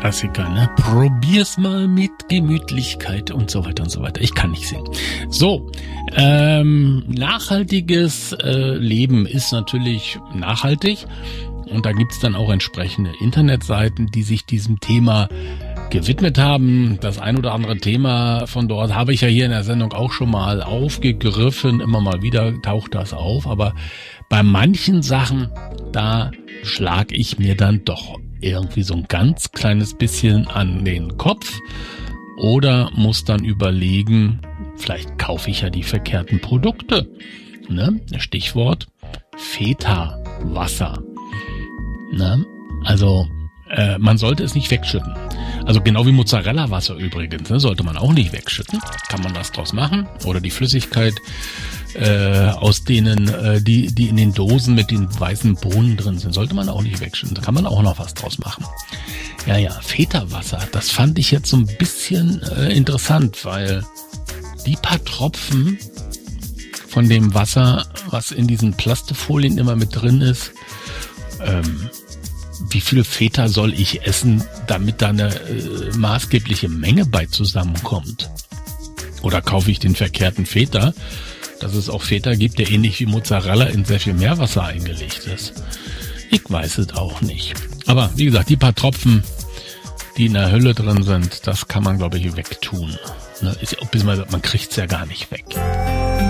Klassiker, ne? Probier's mal mit Gemütlichkeit und so weiter und so weiter. Ich kann nicht singen. So, nachhaltiges Leben ist natürlich nachhaltig und da gibt's dann auch entsprechende Internetseiten, die sich diesem Thema gewidmet haben. Das ein oder andere Thema von dort habe ich ja hier in der Sendung auch schon mal aufgegriffen. Immer mal wieder taucht das auf, aber bei manchen Sachen, da schlag ich mir dann doch irgendwie so ein ganz kleines bisschen an den Kopf oder muss dann überlegen, vielleicht kaufe ich ja die verkehrten Produkte. Ne? Stichwort Feta-Wasser. Ne? Also man sollte es nicht wegschütten. Also genau wie Mozzarella-Wasser übrigens, ne? Sollte man auch nicht wegschütten. Kann man was draus machen. Oder die Flüssigkeit aus denen, die in den Dosen mit den weißen Bohnen drin sind, sollte man auch nicht wegschütten. Da kann man auch noch was draus machen. Ja, Feta-Wasser, das fand ich jetzt so ein bisschen interessant, weil die paar Tropfen von dem Wasser, was in diesen Plastifolien immer mit drin ist, wie viel Feta soll ich essen, damit da eine maßgebliche Menge bei zusammenkommt? Oder kaufe ich den verkehrten Feta, dass es auch Feta gibt, der ähnlich wie Mozzarella in sehr viel Meerwasser eingelegt ist? Ich weiß es auch nicht. Aber wie gesagt, die paar Tropfen, die in der Hülle drin sind, das kann man, glaube ich, wegtun. Ne? Man kriegt es ja gar nicht weg.